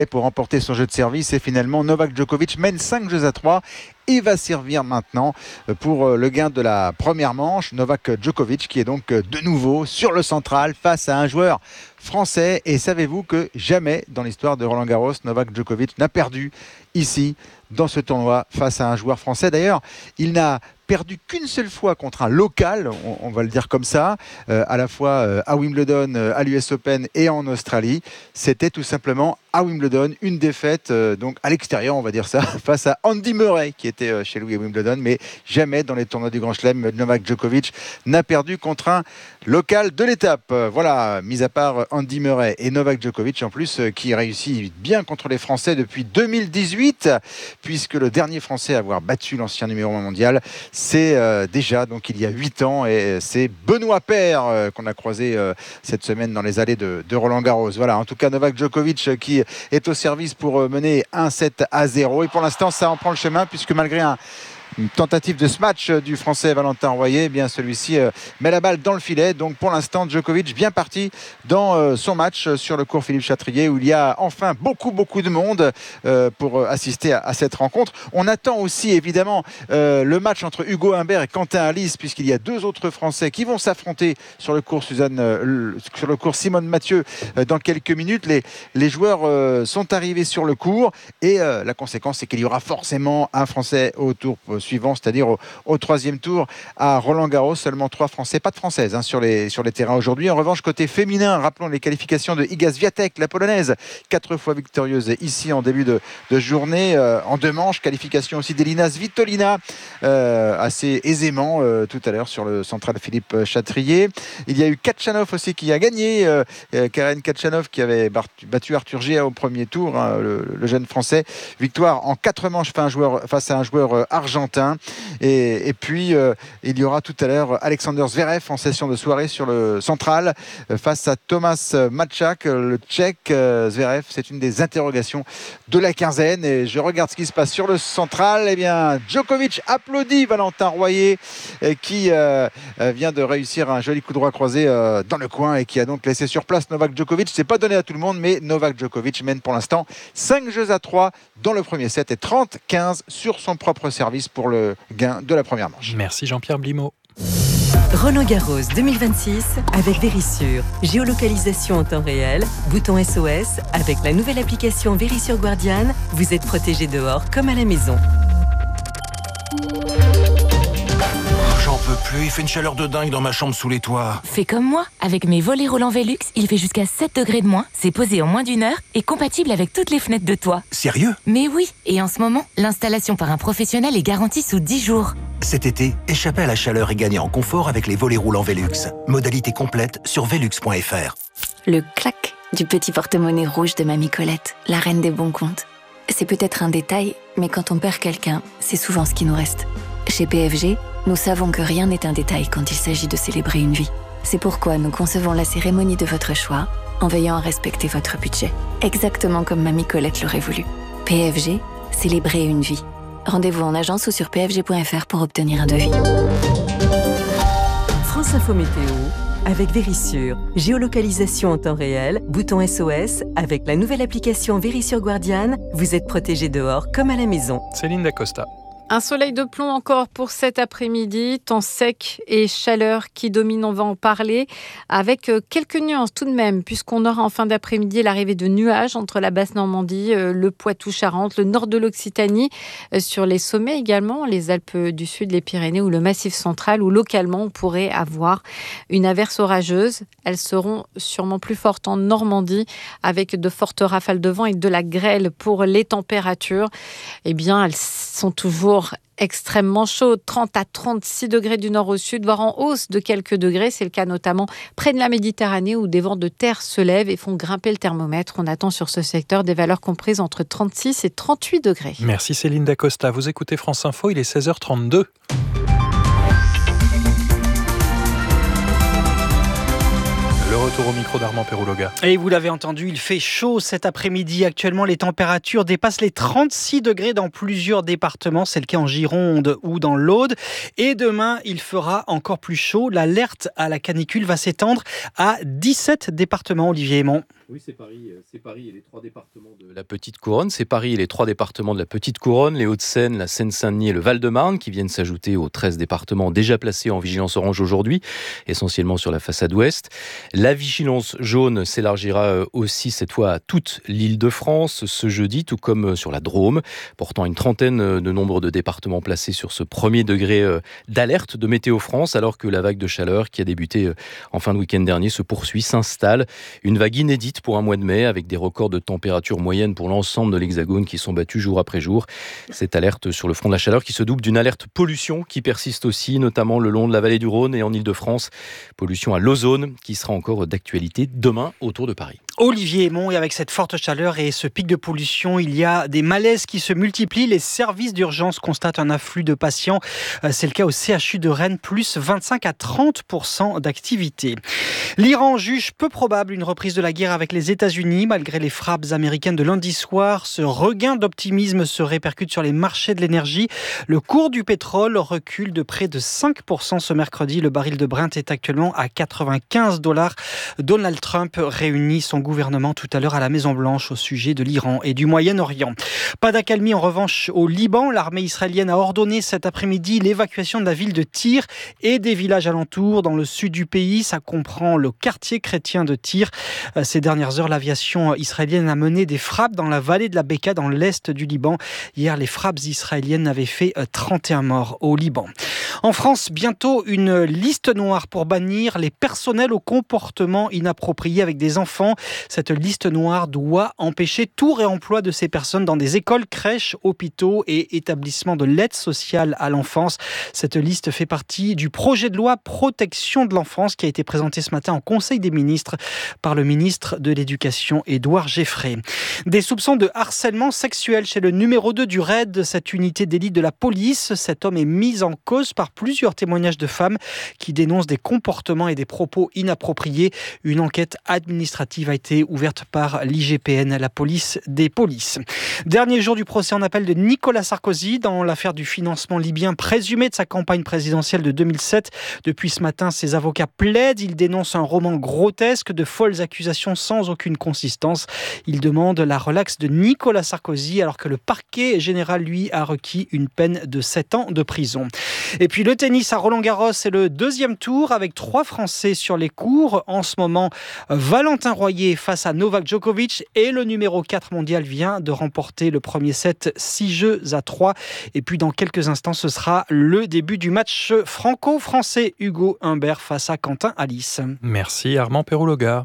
pour remporter son jeu de service et finalement Novak Djokovic mène 5-3 et va servir maintenant pour le gain de la première manche. Novak Djokovic qui est donc de nouveau sur le central face à un joueur français. Et savez-vous que jamais dans l'histoire de Roland Garros, Novak Djokovic n'a perdu ici dans ce tournoi face à un joueur français. D'ailleurs, il n'a perdu qu'une seule fois contre un local, on va le dire comme ça, à la fois à Wimbledon, à l'US Open et en Australie. C'était tout simplement à Wimbledon, une défaite donc à l'extérieur, on va dire ça, face à Andy Murray qui était chez lui à Wimbledon, mais jamais dans les tournois du Grand Chelem, Novak Djokovic n'a perdu contre un local de l'étape. Voilà, mis à part Andy Murray et Novak Djokovic en plus qui réussit bien contre les Français depuis 2018, puisque le dernier Français à avoir battu l'ancien numéro 1 mondial, c'est déjà donc il y a 8 ans et c'est Benoît Paire qu'on a croisé cette semaine dans les allées de Roland Garros. Voilà, en tout cas Novak Djokovic qui est au service pour mener 1-7-0 et pour l'instant ça en prend le chemin puisque malgré une tentative de smash du français Valentin Royer, eh bien celui-ci met la balle dans le filet. Donc pour l'instant Djokovic bien parti dans son match sur le cours Philippe Chatrier où il y a enfin beaucoup de monde pour assister à cette rencontre. On attend aussi évidemment le match entre Hugo Humbert et Quentin Halys puisqu'il y a deux autres Français qui vont s'affronter sur le cours sur le cours Simone Mathieu dans quelques minutes. Les joueurs sont arrivés sur le cours et la conséquence c'est qu'il y aura forcément un Français au tour suivant, c'est-à-dire au troisième tour à Roland-Garros. Seulement 3 Français, pas de Françaises sur les terrains aujourd'hui. En revanche, côté féminin, rappelons les qualifications de Iga Swiatek, la polonaise, 4 fois victorieuse ici en début de journée, en 2 manches. Qualification aussi d'Elina Svitolina, assez aisément tout à l'heure sur le central Philippe Chatrier. Il y a eu Khachanov aussi qui a gagné, Karen Khachanov qui avait battu Arthur Gia au premier tour, le jeune Français. Victoire en 4 manches face à un joueur argentin. Et puis il y aura tout à l'heure Alexander Zverev en session de soirée sur le central face à Thomas Matchak, le Tchèque. Zverev, c'est une des interrogations de la quinzaine et je regarde ce qui se passe sur le central. Eh bien Djokovic applaudit Valentin Royer qui vient de réussir un joli coup droit croisé dans le coin et qui a donc laissé sur place Novak Djokovic. C'est pas donné à tout le monde, mais Novak Djokovic mène pour l'instant 5-3 dans le premier set et 30-15 sur son propre service pour le gain de la première manche. Merci Jean-Pierre Blimaud. Roland Garros 2026 avec Verisure. Géolocalisation en temps réel, bouton SOS. Avec la nouvelle application Verisure Guardian, vous êtes protégé dehors comme à la maison. J'en peux plus, il fait une chaleur de dingue dans ma chambre sous les toits. Fais comme moi, avec mes volets roulants Velux, il fait jusqu'à 7 degrés de moins, c'est posé en moins d'1 heure et compatible avec toutes les fenêtres de toit. Sérieux ? Mais oui, et en ce moment, l'installation par un professionnel est garantie sous 10 jours. Cet été, échappez à la chaleur et gagnez en confort avec les volets roulants Velux. Modalité complète sur velux.fr. Le clac du petit porte-monnaie rouge de Mamie Colette, la reine des bons comptes. C'est peut-être un détail, mais quand on perd quelqu'un, c'est souvent ce qui nous reste. Chez PFG, nous savons que rien n'est un détail quand il s'agit de célébrer une vie. C'est pourquoi nous concevons la cérémonie de votre choix en veillant à respecter votre budget. Exactement comme Mamie Colette l'aurait voulu. PFG, célébrer une vie. Rendez-vous en agence ou sur pfg.fr pour obtenir un devis. France Info Météo avec Verisure. Géolocalisation en temps réel, bouton SOS. Avec la nouvelle application Verisure Guardian, vous êtes protégé dehors comme à la maison. Céline Dacosta. Un soleil de plomb encore pour cet après-midi, temps sec et chaleur qui domine, on va en parler, avec quelques nuances tout de même, puisqu'on aura en fin d'après-midi l'arrivée de nuages entre la Basse-Normandie, le Poitou-Charentes, le nord de l'Occitanie, sur les sommets également, les Alpes du Sud, les Pyrénées ou le Massif central, où localement on pourrait avoir une averse orageuse. Elles seront sûrement plus fortes en Normandie, avec de fortes rafales de vent et de la grêle. Pour les températures, eh bien, elles sont toujours extrêmement chaudes, 30 à 36 degrés du nord au sud, voire en hausse de quelques degrés. C'est le cas notamment près de la Méditerranée où des vents de terre se lèvent et font grimper le thermomètre. On attend sur ce secteur des valeurs comprises entre 36 et 38 degrés. Merci Céline Dacosta. Vous écoutez France Info, il est 16h32. Le retour au micro d'Armand Perrouloga. Et vous l'avez entendu, il fait chaud cet après-midi. Actuellement, les températures dépassent les 36 degrés dans plusieurs départements. C'est le cas en Gironde ou dans l'Aude. Et demain, il fera encore plus chaud. L'alerte à la canicule va s'étendre à 17 départements, Olivier Aymon. Oui, c'est Paris et les 3 départements de la Petite Couronne. C'est Paris et les 3 départements de la Petite Couronne, les Hauts-de-Seine, la Seine-Saint-Denis et le Val-de-Marne, qui viennent s'ajouter aux 13 départements déjà placés en vigilance orange aujourd'hui, essentiellement sur la façade ouest. La vigilance jaune s'élargira aussi cette fois à toute l'Île-de-France ce jeudi, tout comme sur la Drôme, portant une trentaine de nombre de départements placés sur ce premier degré d'alerte de Météo France, alors que la vague de chaleur qui a débuté en fin de week-end dernier se poursuit, s'installe. Une vague inédite pour un mois de mai, avec des records de température moyenne pour l'ensemble de l'Hexagone qui sont battus jour après jour. Cette alerte sur le front de la chaleur qui se double d'une alerte pollution qui persiste aussi, notamment le long de la vallée du Rhône et en Île-de-France. Pollution à l'ozone qui sera encore d'actualité demain autour de Paris. Olivier Aymon, et avec cette forte chaleur et ce pic de pollution, il y a des malaises qui se multiplient. Les services d'urgence constatent un afflux de patients. C'est le cas au CHU de Rennes, plus 25 à 30% d'activité. L'Iran juge peu probable une reprise de la guerre avec les États-Unis. Malgré les frappes américaines de lundi soir, ce regain d'optimisme se répercute sur les marchés de l'énergie. Le cours du pétrole recule de près de 5% ce mercredi. Le baril de Brent est actuellement à $95. Donald Trump réunit son gouvernement tout à l'heure à la Maison-Blanche au sujet de l'Iran et du Moyen-Orient. Pas d'accalmie en revanche au Liban. L'armée israélienne a ordonné cet après-midi l'évacuation de la ville de Tyr et des villages alentours dans le sud du pays. Ça comprend le quartier chrétien de Tyr. Ces dernières heures, l'aviation israélienne a mené des frappes dans la vallée de la Beka, dans l'est du Liban. Hier, les frappes israéliennes avaient fait 31 morts au Liban. En France, bientôt une liste noire pour bannir les personnels au comportement inapproprié avec des enfants. Cette liste noire doit empêcher tout réemploi de ces personnes dans des écoles, crèches, hôpitaux et établissements de l'aide sociale à l'enfance. Cette liste fait partie du projet de loi protection de l'enfance qui a été présenté ce matin en Conseil des ministres par le ministre de l'Éducation, Édouard Geffray. Des soupçons de harcèlement sexuel chez le numéro 2 du RAID, cette unité d'élite de la police. Cet homme est mis en cause par plusieurs témoignages de femmes qui dénoncent des comportements et des propos inappropriés. Une enquête administrative a été ouverte par l'IGPN, la police des polices. Dernier jour du procès en appel de Nicolas Sarkozy dans l'affaire du financement libyen présumé de sa campagne présidentielle de 2007. Depuis ce matin, ses avocats plaident. Ils dénoncent un roman grotesque de folles accusations sans aucune consistance. Ils demandent la relaxe de Nicolas Sarkozy alors que le parquet général, lui, a requis une peine de 7 ans de prison. Et puis le tennis à Roland-Garros, c'est le deuxième tour avec 3 Français sur les cours. En ce moment, Valentin Royer face à Novak Djokovic et le numéro 4 mondial vient de remporter le premier set 6-3. Et puis dans quelques instants, ce sera le début du match franco-français. Hugo Humbert face à Quentin Alice. Merci Armand Perrouloga.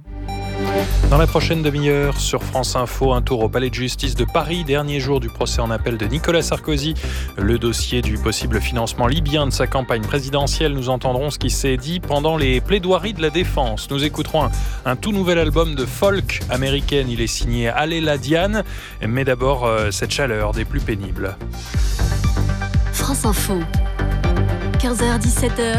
Dans la prochaine demi-heure, sur France Info, un tour au Palais de Justice de Paris, dernier jour du procès en appel de Nicolas Sarkozy. Le dossier du possible financement libyen de sa campagne présidentielle. Nous entendrons ce qui s'est dit pendant les plaidoiries de la défense. Nous écouterons un tout nouvel album de folk américaine. Il est signé Aléla Diane. Mais d'abord, cette chaleur des plus pénibles. France Info, 15h-17h,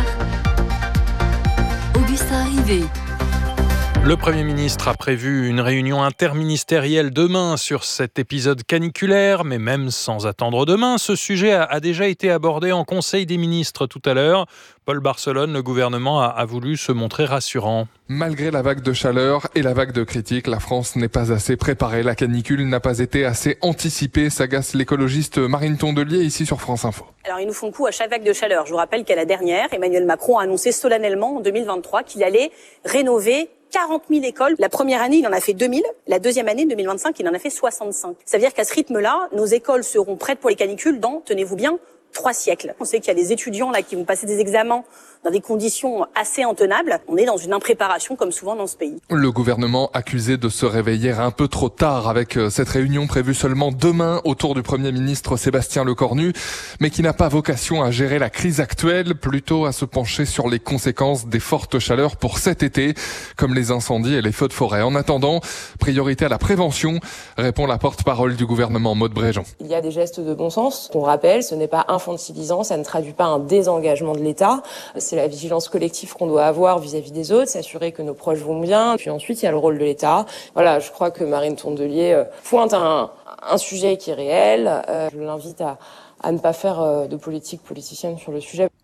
Augustin Rivet. Le Premier ministre a prévu une réunion interministérielle demain sur cet épisode caniculaire, mais même sans attendre demain, ce sujet a déjà été abordé en Conseil des ministres tout à l'heure. Paul Barcelone, le gouvernement a voulu se montrer rassurant. Malgré la vague de chaleur et la vague de critiques, la France n'est pas assez préparée. La canicule n'a pas été assez anticipée, s'agace l'écologiste Marine Tondelier ici sur France Info. Alors ils nous font coup à chaque vague de chaleur. Je vous rappelle qu'à la dernière, Emmanuel Macron a annoncé solennellement en 2023 qu'il allait rénover 40 000 écoles. La première année, il en a fait 2000. La deuxième année, 2025, il en a fait 65. Ça veut dire qu'à ce rythme-là, nos écoles seront prêtes pour les canicules dans, tenez-vous bien, 3 siècles. On sait qu'il y a des étudiants là qui vont passer des examens dans des conditions assez intenables. On est dans une impréparation comme souvent dans ce pays. Le gouvernement accusé de se réveiller un peu trop tard avec cette réunion prévue seulement demain autour du Premier ministre Sébastien Lecornu, mais qui n'a pas vocation à gérer la crise actuelle, plutôt à se pencher sur les conséquences des fortes chaleurs pour cet été, comme les incendies et les feux de forêt. En attendant, priorité à la prévention, répond la porte-parole du gouvernement Maud Bréjean. Il y a des gestes de bon sens qu'on rappelle, ce n'est pas infantilisant, ça ne traduit pas un désengagement de l'État. C'est la vigilance collective qu'on doit avoir vis-à-vis des autres, s'assurer que nos proches vont bien. Puis ensuite, il y a le rôle de l'État. Voilà, je crois que Marine Tondelier pointe un sujet qui est réel. Je l'invite à ne pas faire de politique politicienne sur le sujet.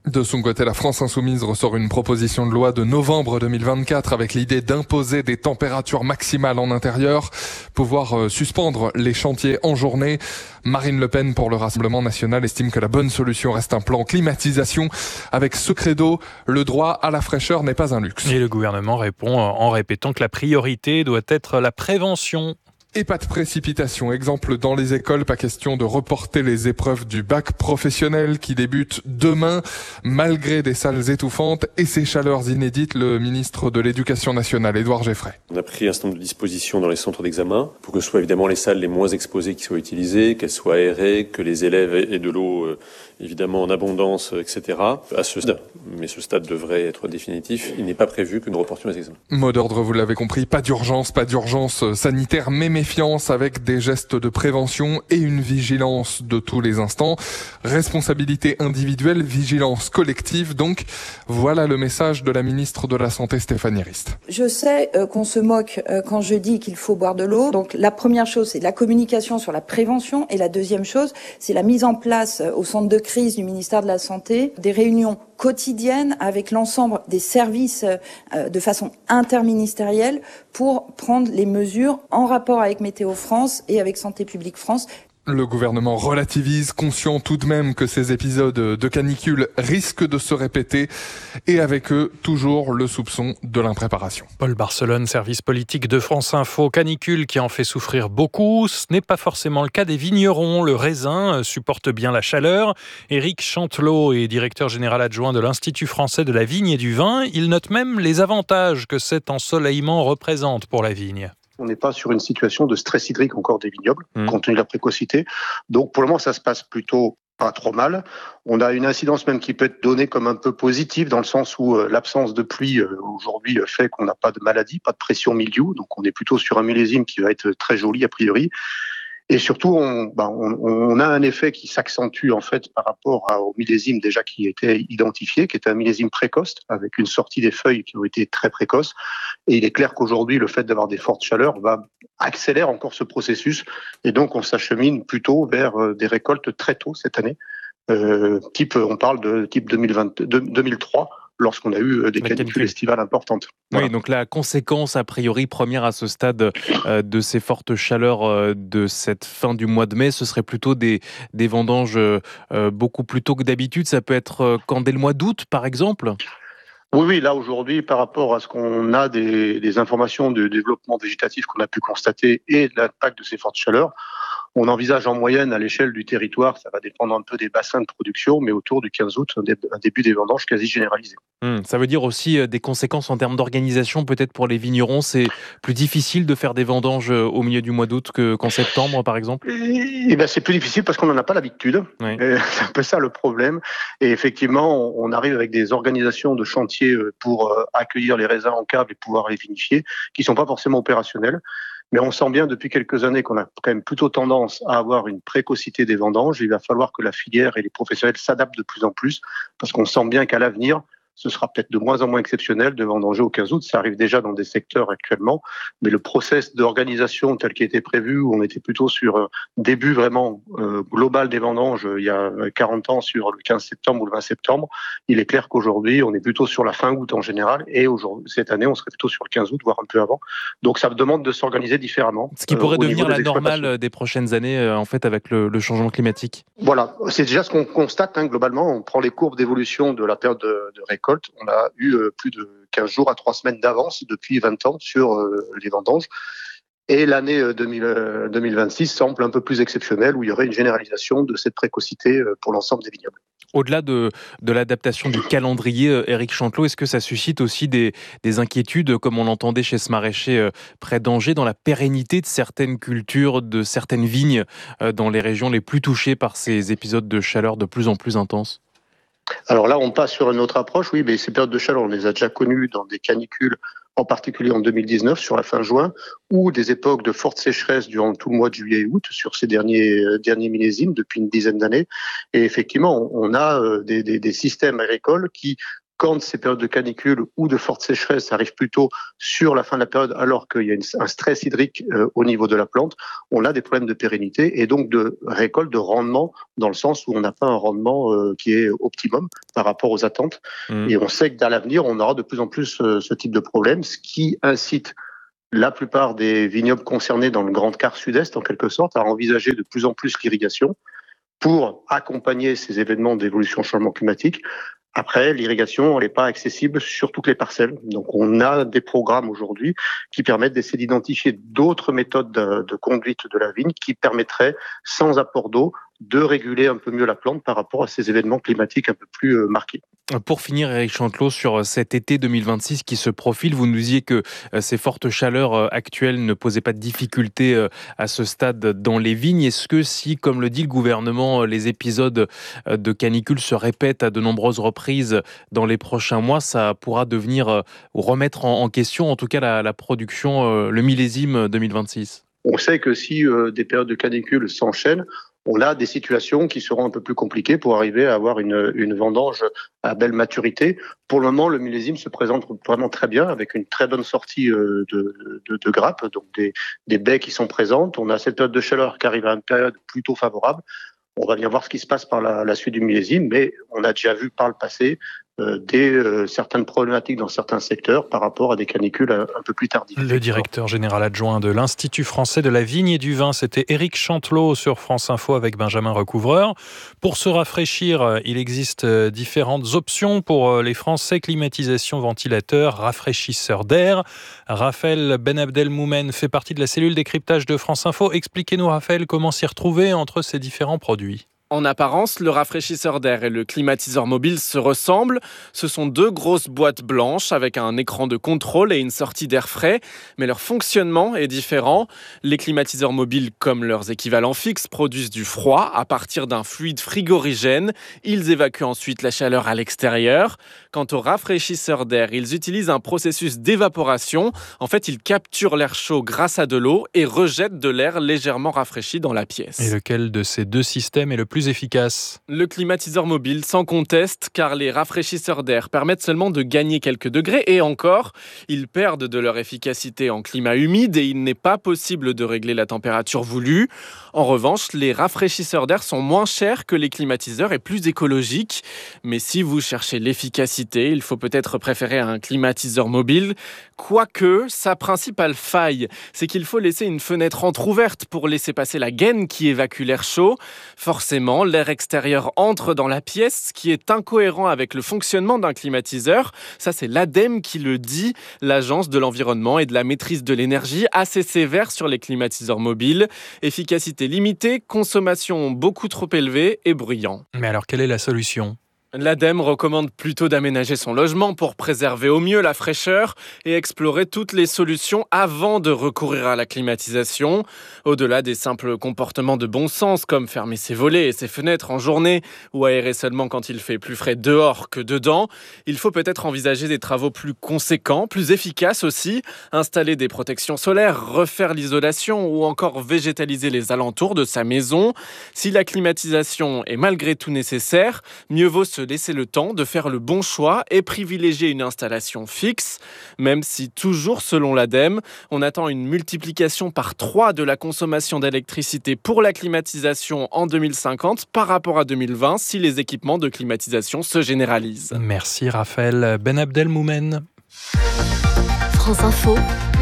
De son côté, la France Insoumise ressort une proposition de loi de novembre 2024 avec l'idée d'imposer des températures maximales en intérieur, pouvoir suspendre les chantiers en journée. Marine Le Pen, pour le Rassemblement national, estime que la bonne solution reste un plan climatisation. Avec ce credo, le droit à la fraîcheur n'est pas un luxe. Et le gouvernement répond en répétant que la priorité doit être la prévention. Et pas de précipitation. Exemple, dans les écoles, pas question de reporter les épreuves du bac professionnel qui débutent demain. Malgré des salles étouffantes et ces chaleurs inédites, le ministre de l'Éducation nationale, Édouard Geoffrey. On a pris un certain nombre de dispositions dans les centres d'examen pour que ce soit évidemment les salles les moins exposées qui soient utilisées, qu'elles soient aérées, que les élèves aient de l'eau évidemment en abondance, etc. À ce stade, mais ce stade devrait être définitif, il n'est pas prévu que nous reportions les examens. Mot d'ordre, vous l'avez compris, pas d'urgence sanitaire, mais méfiance avec des gestes de prévention et une vigilance de tous les instants. Responsabilité individuelle, vigilance collective. Donc, voilà le message de la ministre de la Santé, Stéphanie Rist. Je sais qu'on se moque quand je dis qu'il faut boire de l'eau. Donc, la première chose, c'est la communication sur la prévention. Et la deuxième chose, c'est la mise en place au centre de crise du ministère de la Santé des réunions quotidiennes avec l'ensemble des services de façon interministérielle pour prendre les mesures en rapport avec Météo France et avec Santé publique France. Le gouvernement relativise, conscient tout de même que ces épisodes de canicule risquent de se répéter et avec eux, toujours le soupçon de l'impréparation. Paul Barcelone, service politique de France Info. Canicule qui en fait souffrir beaucoup. Ce n'est pas forcément le cas des vignerons. Le raisin supporte bien la chaleur. Éric Chantelot est directeur général adjoint de l'Institut français de la vigne et du vin. Il note même les avantages que cet ensoleillement représente pour la vigne. On n'est pas sur une situation de stress hydrique encore des vignobles, compte tenu de la précocité. Donc pour le moment, ça se passe plutôt pas trop mal. On a une incidence même qui peut être donnée comme un peu positive, dans le sens où l'absence de pluie aujourd'hui fait qu'on n'a pas de maladie, pas de pression milieu. Donc on est plutôt sur un millésime qui va être très joli a priori. Et surtout, on a un effet qui s'accentue en fait par rapport au millésime déjà qui était identifié, qui était un millésime précoce, avec une sortie des feuilles qui ont été très précoces. Et il est clair qu'aujourd'hui, le fait d'avoir des fortes chaleurs accélère encore ce processus. Et donc, on s'achemine plutôt vers des récoltes très tôt cette année. On parle de type 2003. Lorsqu'on a eu des canicules estivales importantes. Voilà. Oui, donc la conséquence a priori première à ce stade de ces fortes chaleurs de cette fin du mois de mai, ce serait plutôt des vendanges beaucoup plus tôt que d'habitude. Ça peut être dès le mois d'août, par exemple ? Oui, là aujourd'hui, par rapport à ce qu'on a des informations de développement végétatif qu'on a pu constater et de l'impact de ces fortes chaleurs, on envisage en moyenne à l'échelle du territoire, ça va dépendre un peu des bassins de production, mais autour du 15 août, un début des vendanges quasi généralisé. Ça veut dire aussi des conséquences en termes d'organisation, peut-être pour les vignerons. C'est plus difficile de faire des vendanges au milieu du mois d'août qu'en septembre, par exemple ? C'est plus difficile parce qu'on n'en a pas l'habitude. Oui. C'est un peu ça le problème. Et effectivement, on arrive avec des organisations de chantier pour accueillir les raisins en cave et pouvoir les vinifier, qui ne sont pas forcément opérationnels. Mais on sent bien depuis quelques années qu'on a quand même plutôt tendance à avoir une précocité des vendanges. Il va falloir que la filière et les professionnels s'adaptent de plus en plus, parce qu'on sent bien qu'à l'avenir, ce sera peut-être de moins en moins exceptionnel de vendanger au 15 août. Ça arrive déjà dans des secteurs actuellement, mais le process d'organisation tel qu'il était prévu, où on était plutôt sur début vraiment global des vendanges il y a 40 ans sur le 15 septembre ou le 20 septembre, il est clair qu'aujourd'hui, on est plutôt sur la fin août en général, et aujourd'hui, cette année, on serait plutôt sur le 15 août, voire un peu avant. Donc ça demande de s'organiser différemment. Ce qui pourrait devenir la normale des prochaines années, en fait, avec le changement climatique. Voilà, c'est déjà ce qu'on constate globalement. On prend les courbes d'évolution de la période de récolte. On a eu plus de 15 jours à 3 semaines d'avance depuis 20 ans sur les vendanges. Et l'année 2026 semble un peu plus exceptionnelle, où il y aurait une généralisation de cette précocité pour l'ensemble des vignobles. Au-delà de l'adaptation du calendrier, Éric Chantelot, est-ce que ça suscite aussi des inquiétudes, comme on l'entendait chez ce maraîcher près d'Angers, dans la pérennité de certaines cultures, de certaines vignes dans les régions les plus touchées par ces épisodes de chaleur de plus en plus intenses ? Alors là, on passe sur une autre approche, oui, mais ces périodes de chaleur, on les a déjà connues dans des canicules, en particulier en 2019, sur la fin juin, ou des époques de forte sécheresse durant tout le mois de juillet et août, sur ces derniers millésimes, depuis une dizaine d'années. Et effectivement, on a des systèmes agricoles qui, quand ces périodes de canicule ou de forte sécheresse arrivent plutôt sur la fin de la période, alors qu'il y a un stress hydrique au niveau de la plante, on a des problèmes de pérennité et donc de récolte, de rendement, dans le sens où on n'a pas un rendement qui est optimum par rapport aux attentes. Et on sait que dans l'avenir, on aura de plus en plus ce type de problème, ce qui incite la plupart des vignobles concernés dans le grand quart sud-est, en quelque sorte, à envisager de plus en plus l'irrigation pour accompagner ces événements d'évolution changement climatique. Après, l'irrigation, elle n'est pas accessible sur toutes les parcelles. Donc, on a des programmes aujourd'hui qui permettent d'essayer d'identifier d'autres méthodes de conduite de la vigne qui permettraient, sans apport d'eau, de réguler un peu mieux la plante par rapport à ces événements climatiques un peu plus marqués. Pour finir, Éric Chantelot, sur cet été 2026 qui se profile, vous nous disiez que ces fortes chaleurs actuelles ne posaient pas de difficultés à ce stade dans les vignes. Est-ce que si, comme le dit le gouvernement, les épisodes de canicule se répètent à de nombreuses reprises dans les prochains mois, ça pourra devenir ou remettre en question, en tout cas, la production, le millésime 2026 ? On sait que si des périodes de canicule s'enchaînent, on a des situations qui seront un peu plus compliquées pour arriver à avoir une vendange à belle maturité. Pour le moment, le millésime se présente vraiment très bien, avec une très bonne sortie de grappes, donc des baies qui sont présentes. On a cette période de chaleur qui arrive à une période plutôt favorable. On va bien voir ce qui se passe par la suite du millésime, mais on a déjà vu par le passé certaines problématiques dans certains secteurs par rapport à des canicules un peu plus tardives. Le directeur général adjoint de l'Institut français de la vigne et du vin, c'était Éric Chantelot sur France Info avec Benjamin Recouvreur. Pour se rafraîchir, il existe différentes options pour les Français: climatisation, ventilateur, rafraîchisseur d'air. Raphaël Benabdelmoumen fait partie de la cellule décryptage de France Info. Expliquez-nous, Raphaël, comment s'y retrouver entre ces différents produits. En apparence, le rafraîchisseur d'air et le climatiseur mobile se ressemblent. Ce sont deux grosses boîtes blanches avec un écran de contrôle et une sortie d'air frais. Mais leur fonctionnement est différent. Les climatiseurs mobiles, comme leurs équivalents fixes, produisent du froid à partir d'un fluide frigorigène. Ils évacuent ensuite la chaleur à l'extérieur. Quant aux rafraîchisseurs d'air, ils utilisent un processus d'évaporation. En fait, ils capturent l'air chaud grâce à de l'eau et rejettent de l'air légèrement rafraîchi dans la pièce. Et lequel de ces deux systèmes est le plus efficace ? Le climatiseur mobile, sans conteste, car les rafraîchisseurs d'air permettent seulement de gagner quelques degrés et encore, ils perdent de leur efficacité en climat humide et il n'est pas possible de régler la température voulue. En revanche, les rafraîchisseurs d'air sont moins chers que les climatiseurs et plus écologiques. Mais si vous cherchez l'efficacité, il faut peut-être préférer un climatiseur mobile. Quoique, sa principale faille, c'est qu'il faut laisser une fenêtre entrouverte pour laisser passer la gaine qui évacue l'air chaud. Forcément, l'air extérieur entre dans la pièce, ce qui est incohérent avec le fonctionnement d'un climatiseur. Ça, c'est l'ADEME qui le dit, l'Agence de l'environnement et de la maîtrise de l'énergie, assez sévère sur les climatiseurs mobiles. Efficacité limitée, consommation beaucoup trop élevée et bruyant. Mais alors, quelle est la solution ? L'ADEME recommande plutôt d'aménager son logement pour préserver au mieux la fraîcheur et explorer toutes les solutions avant de recourir à la climatisation. Au-delà des simples comportements de bon sens comme fermer ses volets et ses fenêtres en journée ou aérer seulement quand il fait plus frais dehors que dedans, il faut peut-être envisager des travaux plus conséquents, plus efficaces aussi, installer des protections solaires, refaire l'isolation ou encore végétaliser les alentours de sa maison. Si la climatisation est malgré tout nécessaire, mieux vaut se laisser le temps de faire le bon choix et privilégier une installation fixe, même si toujours selon l'ADEME, on attend une multiplication par 3 de la consommation d'électricité pour la climatisation en 2050 par rapport à 2020 si les équipements de climatisation se généralisent. Merci Raphaël Benabdelmoumen. France Info.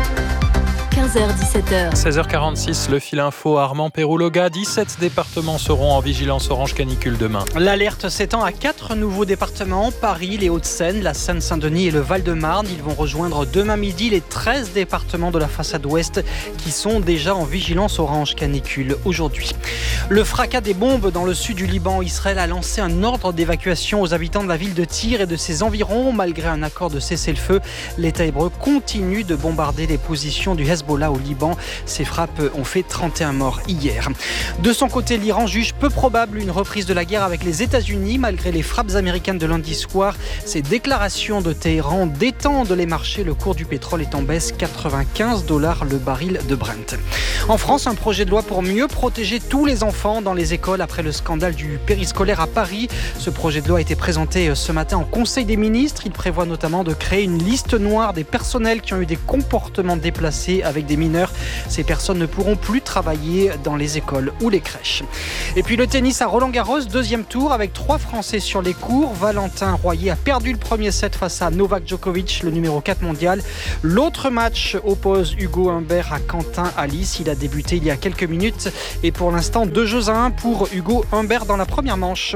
15h-17h. 16h46, le fil info Armand Pérouloga. 17 départements seront en vigilance orange canicule demain. L'alerte s'étend à 4 nouveaux départements, Paris, les Hauts-de-Seine, la Seine-Saint-Denis et le Val-de-Marne. Ils vont rejoindre demain midi les 13 départements de la façade ouest qui sont déjà en vigilance orange canicule aujourd'hui. Le fracas des bombes dans le sud du Liban, Israël a lancé un ordre d'évacuation aux habitants de la ville de Tyr et de ses environs. Malgré un accord de cessez-le-feu, l'État hébreu continue de bombarder les positions du Hezbollah Hezbollah au Liban. Ces frappes ont fait 31 morts hier. De son côté, l'Iran juge peu probable une reprise de la guerre avec les États-Unis malgré les frappes américaines de lundi soir. Ces déclarations de Téhéran détendent les marchés. Le cours du pétrole est en baisse, $95 le baril de Brent. En France, un projet de loi pour mieux protéger tous les enfants dans les écoles après le scandale du périscolaire à Paris. Ce projet de loi a été présenté ce matin en Conseil des ministres. Il prévoit notamment de créer une liste noire des personnels qui ont eu des comportements déplacés avec des mineurs. Ces personnes ne pourront plus travailler dans les écoles ou les crèches. Et puis le tennis à Roland-Garros, deuxième tour avec 3 Français sur les cours. Valentin Royer a perdu le premier set face à Novak Djokovic, le numéro 4 mondial. L'autre match oppose Hugo Humbert à Quentin Halys. Il a débuté il y a quelques minutes et pour l'instant 2-1 pour Hugo Humbert dans la première manche.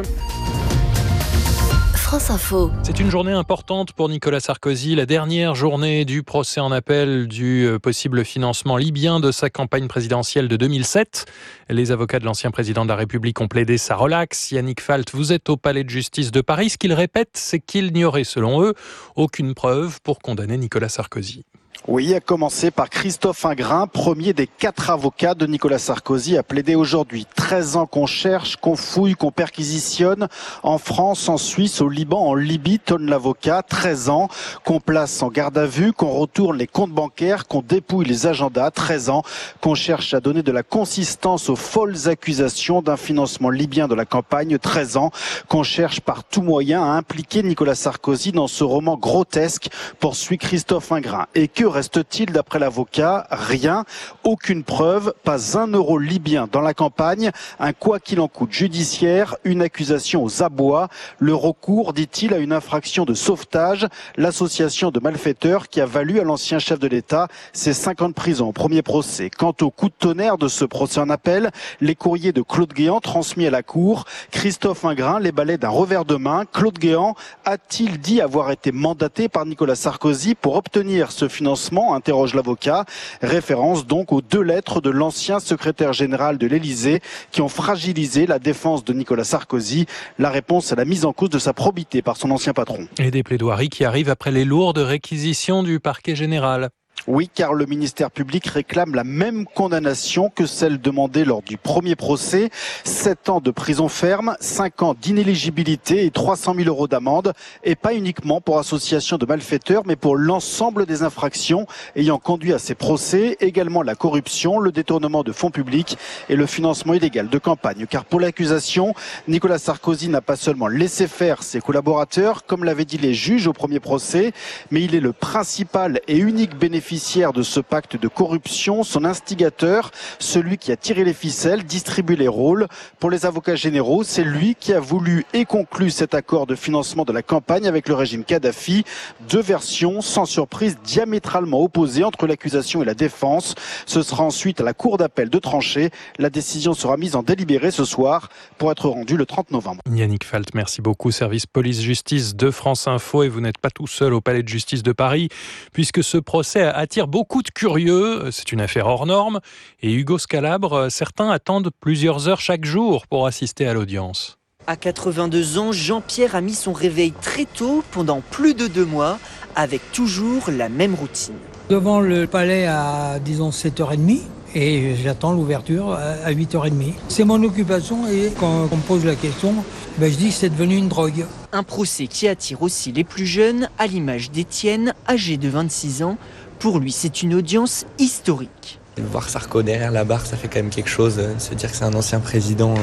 France Info. C'est une journée importante pour Nicolas Sarkozy, la dernière journée du procès en appel du possible financement libyen de sa campagne présidentielle de 2007. Les avocats de l'ancien président de la République ont plaidé sa relaxe. Yannick Falt, vous êtes au palais de justice de Paris. Ce qu'ils répètent, c'est qu'il n'y aurait, selon eux, aucune preuve pour condamner Nicolas Sarkozy. Oui, à commencer par Christophe Ingrin, premier des 4 avocats de Nicolas Sarkozy, a plaidé aujourd'hui. 13 ans qu'on cherche, qu'on fouille, qu'on perquisitionne. En France, en Suisse, au Liban, en Libye, tonne l'avocat. 13 ans qu'on place en garde à vue, qu'on retourne les comptes bancaires, qu'on dépouille les agendas. 13 ans qu'on cherche à donner de la consistance aux folles accusations d'un financement libyen de la campagne. 13 ans qu'on cherche par tout moyen à impliquer Nicolas Sarkozy dans ce roman grotesque, poursuit Christophe Ingrin. Et que reste-t-il d'après l'avocat? Rien, aucune preuve, pas 1 euro libyen dans la campagne, un quoi qu'il en coûte judiciaire, une accusation aux abois, le recours, dit-il, à une infraction de sauvetage, l'association de malfaiteurs qui a valu à l'ancien chef de l'État ses 5 ans de prison au premier procès. Quant au coup de tonnerre de ce procès en appel, les courriers de Claude Guéant transmis à la Cour, Christophe Ingrin les balaie d'un revers de main. Claude Guéant a-t-il dit avoir été mandaté par Nicolas Sarkozy pour obtenir ce financement, interroge l'avocat. Référence donc aux 2 lettres de l'ancien secrétaire général de l'Élysée qui ont fragilisé la défense de Nicolas Sarkozy. La réponse à la mise en cause de sa probité par son ancien patron. Et des plaidoiries qui arrivent après les lourdes réquisitions du parquet général. Oui, car le ministère public réclame la même condamnation que celle demandée lors du premier procès. 7 ans de prison ferme, 5 ans d'inéligibilité et 300 000 euros d'amende. Et pas uniquement pour association de malfaiteurs, mais pour l'ensemble des infractions ayant conduit à ces procès. Également la corruption, le détournement de fonds publics et le financement illégal de campagne. Car pour l'accusation, Nicolas Sarkozy n'a pas seulement laissé faire ses collaborateurs, comme l'avaient dit les juges au premier procès, mais il est le principal et unique bénéficiaire de ce pacte de corruption, son instigateur, celui qui a tiré les ficelles, distribué les rôles. Pour les avocats généraux, c'est lui qui a voulu et conclu cet accord de financement de la campagne avec le régime Kadhafi. 2 versions, sans surprise, diamétralement opposées entre l'accusation et la défense. Ce sera ensuite à la Cour d'appel de trancher. La décision sera mise en délibéré ce soir pour être rendue le 30 novembre. Yannick Falt, merci beaucoup. Service police-justice de France Info. Et vous n'êtes pas tout seul au palais de justice de Paris, puisque ce procès attire beaucoup de curieux. C'est une affaire hors norme. Et Hugo Scalabre, certains attendent plusieurs heures chaque jour pour assister à l'audience. À 82 ans, Jean-Pierre a mis son réveil très tôt pendant plus de 2 mois, avec toujours la même routine. Devant le palais à, disons, 7h30. Et j'attends l'ouverture à 8h30. C'est mon occupation et quand on me pose la question, je dis que c'est devenu une drogue. Un procès qui attire aussi les plus jeunes, à l'image d'Étienne, âgé de 26 ans. Pour lui, c'est une audience historique. Voir Sarko derrière la barre, ça fait quand même quelque chose. De se dire que c'est un ancien président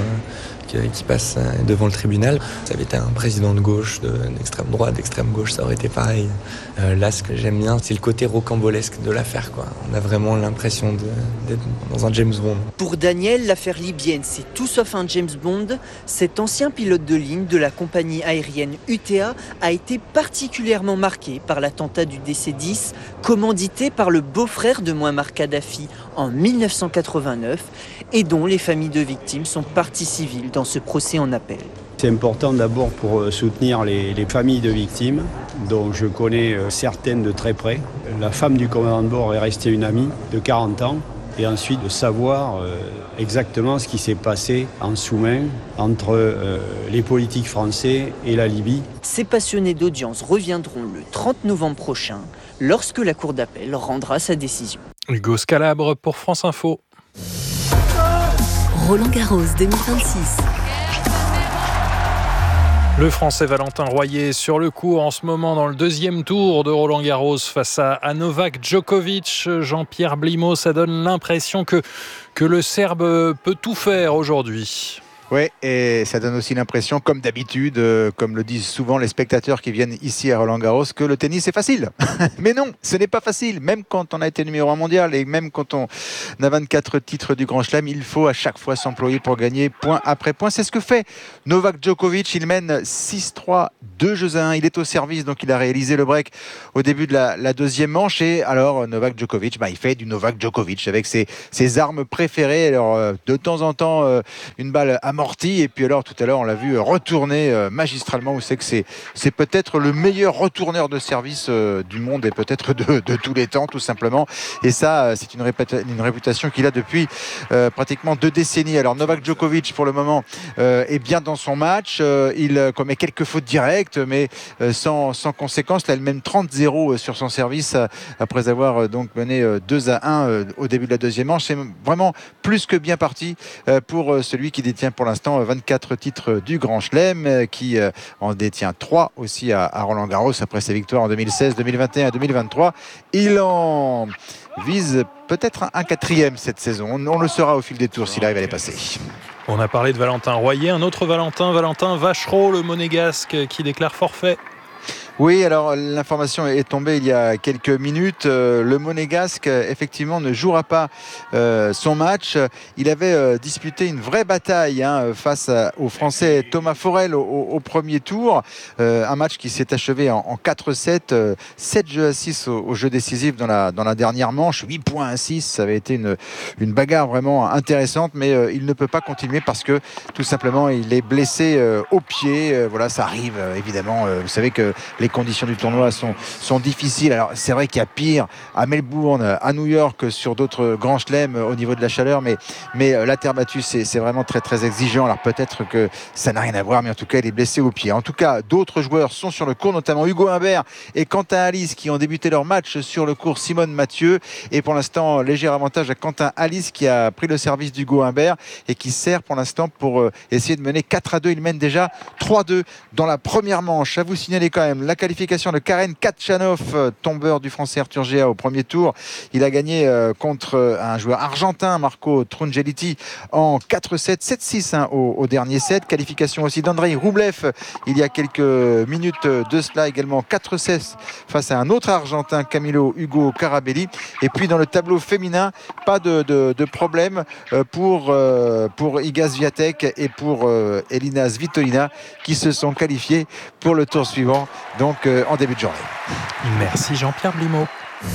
qui passe devant le tribunal. Ça avait été un président de gauche, d'extrême droite, d'extrême gauche, ça aurait été pareil. Là, ce que j'aime bien, c'est le côté rocambolesque de l'affaire, quoi. On a vraiment l'impression d'être dans un James Bond. Pour Daniel, l'affaire libyenne, c'est tout sauf un James Bond. Cet ancien pilote de ligne de la compagnie aérienne UTA a été particulièrement marqué par l'attentat du DC-10, commandité par le beau-frère de Mouammar Kadhafi en 1989 et dont les familles de victimes sont partie civile dans ce procès en appel. C'est important d'abord pour soutenir les familles de victimes, dont je connais certaines de très près. La femme du commandant de bord est restée une amie de 40 ans. Et ensuite de savoir exactement ce qui s'est passé en sous-main entre les politiques français et la Libye. Ces passionnés d'audience reviendront le 30 novembre prochain, lorsque la Cour d'appel rendra sa décision. Hugo Scalabre pour France Info. Roland Garros 2026. Le Français Valentin Royer sur le coup en ce moment dans le deuxième tour de Roland Garros face à Novak Djokovic. Jean-Pierre Blimaud, ça donne l'impression que le Serbe peut tout faire aujourd'hui. Oui, et ça donne aussi l'impression, comme d'habitude, comme le disent souvent les spectateurs qui viennent ici à Roland-Garros, que le tennis est facile. Mais non, ce n'est pas facile. Même quand on a été numéro 1 mondial et même quand on a 24 titres du Grand Chelem, il faut à chaque fois s'employer pour gagner point après point. C'est ce que fait Novak Djokovic. Il mène 6-3, 2-1. Il est au service, donc il a réalisé le break au début de la deuxième manche. Et alors, Novak Djokovic, il fait du Novak Djokovic avec ses armes préférées. Alors, de temps en temps, une balle amortie. Et puis alors tout à l'heure on l'a vu retourner magistralement. Vous savez que c'est peut-être le meilleur retourneur de service du monde et peut-être de tous les temps tout simplement. Et ça c'est une réputation qu'il a depuis pratiquement 2 décennies. Alors Novak Djokovic pour le moment est bien dans son match. Il commet quelques fautes directes mais sans conséquence. Là il mène 30-0 sur son service après avoir donc mené 2-1 au début de la deuxième manche. C'est vraiment plus que bien parti pour celui qui détient pour l'instant 24 titres du Grand Chelem, qui en détient 3 aussi à Roland-Garros après ses victoires en 2016, 2021 et 2023. Il en vise peut-être un 4e cette saison. On le saura au fil des tours s'il arrive à les passer. On a parlé de Valentin Royer, un autre Valentin Vachereau, le monégasque qui déclare forfait. Oui, alors l'information est tombée il y a quelques minutes. Le monégasque, effectivement, ne jouera pas son match. Il avait disputé une vraie bataille face au Français Thomas Forel au premier tour. Un match qui s'est achevé en 4-7, 7 jeux à 6 au jeu décisif dans la dernière manche, 8 points à 6. Ça avait été une bagarre vraiment intéressante, mais il ne peut pas continuer parce que tout simplement il est blessé au pied. Voilà, ça arrive évidemment. Vous savez que les conditions du tournoi sont difficiles. Alors c'est vrai qu'il y a pire à Melbourne, à New York, sur d'autres grands chelems au niveau de la chaleur, mais la terre battue c'est vraiment très très exigeant. Alors peut-être que ça n'a rien à voir, mais en tout cas il est blessé au pied. En tout cas d'autres joueurs sont sur le court, notamment Hugo Humbert et Quentin Alice qui ont débuté leur match sur le court. Simone Mathieu, et pour l'instant léger avantage à Quentin Alice qui a pris le service d'Hugo Humbert et qui sert pour l'instant pour essayer de mener 4-2. Il mène déjà 3-2 dans la première manche. À vous signaler quand même la qualification de Karen Khachanov, tombeur du Français Arthur Géa au premier tour. Il a gagné contre un joueur argentin, Marco Trungeliti, en 4-7, 7-6 au dernier set. Qualification aussi d'Andrei Rublev il y a quelques minutes de cela, également 4-16 face à un autre argentin, Camilo Hugo Carabelli. Et puis dans le tableau féminin, pas de problème pour Iga Swiatek et pour Elina Svitolina qui se sont qualifiés pour le tour suivant, donc en début de journée. Merci Jean-Pierre Blimaud.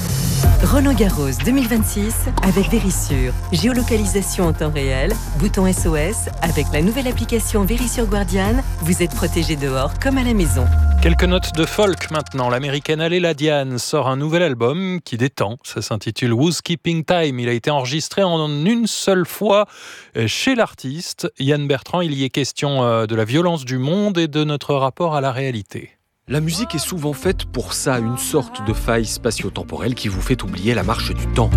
Roland Garros 2026 avec Vérissure. Géolocalisation en temps réel, bouton SOS. Avec la nouvelle application Vérissure Guardian, vous êtes protégé dehors comme à la maison. Quelques notes de folk maintenant. L'américaine Aléla Diane sort un nouvel album qui détend. Ça s'intitule Who's Keeping Time. Il a été enregistré en une seule fois chez l'artiste. Yann Bertrand, il y est question de la violence du monde et de notre rapport à la réalité. La musique est souvent faite pour ça, une sorte de faille spatio-temporelle qui vous fait oublier la marche du temps.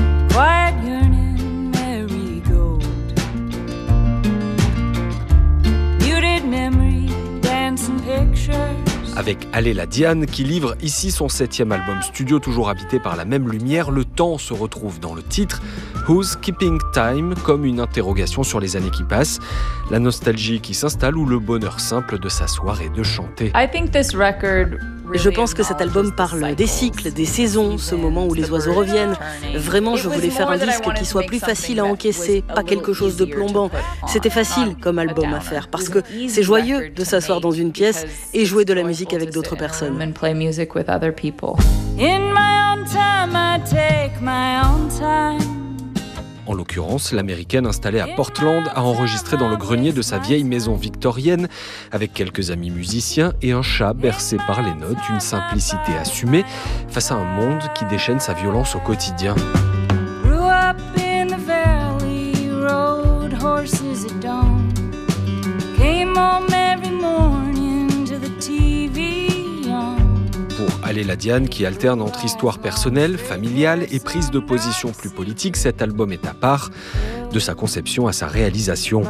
Avec Aléla Diane qui livre ici son 7e album studio, toujours habité par la même lumière, le temps se retrouve dans le titre Who's Keeping Time, comme une interrogation sur les années qui passent, la nostalgie qui s'installe ou le bonheur simple de s'asseoir et de chanter. Je pense que cet album parle des cycles, des saisons, ce moment où les oiseaux reviennent. Vraiment, je voulais faire un disque qui soit plus facile à encaisser, pas quelque chose de plombant. C'était facile comme album à faire, parce que c'est joyeux de s'asseoir dans une pièce et jouer de la musique avec d'autres personnes. En l'occurrence, l'américaine installée à Portland a enregistré dans le grenier de sa vieille maison victorienne avec quelques amis musiciens et un chat bercé par les notes, une simplicité assumée face à un monde qui déchaîne sa violence au quotidien. Pour Aléla Diane qui alterne entre histoire personnelle, familiale et prise de position plus politique. Cet album est à part, de sa conception à sa réalisation.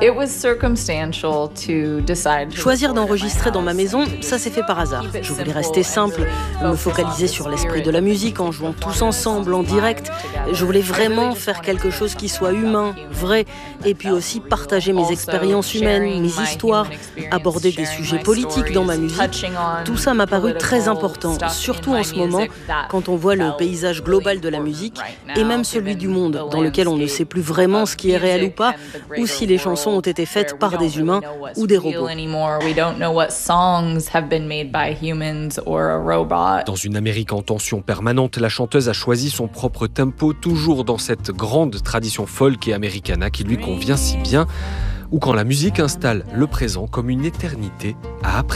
Choisir d'enregistrer dans ma maison, ça s'est fait par hasard. Je voulais rester simple, me focaliser sur l'esprit de la musique en jouant tous ensemble, en direct. Je voulais vraiment faire quelque chose qui soit humain, vrai, et puis aussi partager mes expériences humaines, mes histoires, aborder des sujets politiques dans ma musique. Tout ça m'a paru très important, surtout en ce moment, quand on voit le paysage global de la musique, et même celui du monde, dans lequel on ne sait plus vraiment ce qui est réel ou pas, ou si les chansons ont été faites par des humains ou des robots. Dans une Amérique en tension permanente, la chanteuse a choisi son propre tempo, toujours dans cette grande tradition folk et americana qui lui convient si bien, ou quand la musique installe le présent comme une éternité à apprécier.